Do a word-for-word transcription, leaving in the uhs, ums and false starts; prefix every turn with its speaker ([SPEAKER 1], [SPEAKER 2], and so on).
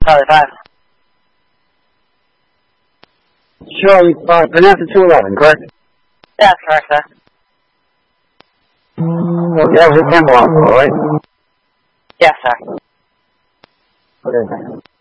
[SPEAKER 1] Charlie five.
[SPEAKER 2] Charlie five, pronounce it two eleven, correct?
[SPEAKER 1] That's correct, sir.
[SPEAKER 2] Yeah, it was a Campbell, all right?
[SPEAKER 1] Yes, sir.
[SPEAKER 2] Okay, thanks.